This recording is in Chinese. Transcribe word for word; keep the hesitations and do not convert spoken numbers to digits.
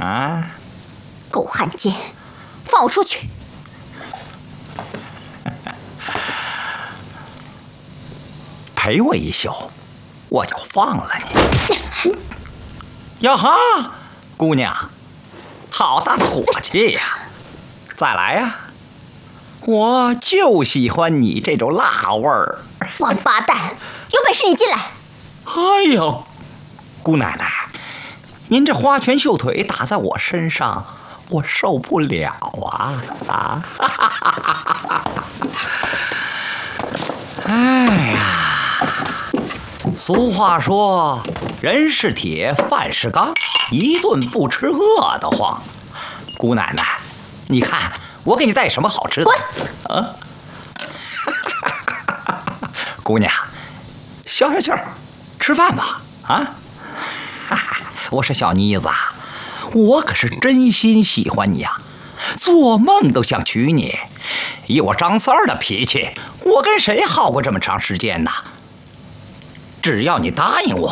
啊！ 狗汉奸，放我出去！ 陪我一宿，我就放了你。呀哈，姑娘，好大的火气呀！再来呀！我就喜欢你这种辣味儿。 王八蛋，有本事你进来！ 哎呦，姑奶奶，您这花拳绣腿打在我身上，我受不了啊啊！哎呀，俗话说，人是铁，饭是钢，一顿不吃饿得慌。姑奶奶，你看我给你带什么好吃的？ 滚！ 啊！姑娘，消消气儿，吃饭吧。啊！我说小妮子，我可是真心喜欢你呀、啊，做梦都想娶你。以我张三儿的脾气，我跟谁耗过这么长时间呢？只要你答应我，